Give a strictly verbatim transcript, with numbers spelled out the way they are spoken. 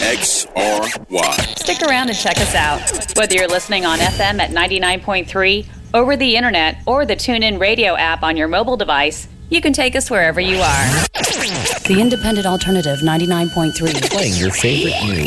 X R Y. Stick around and check us out. Whether you're listening on F M at ninety-nine point three, over the internet, or the TuneIn Radio app on your mobile device, you can take us wherever you are. The Independent Alternative ninety-nine point three. Playing your favorite news.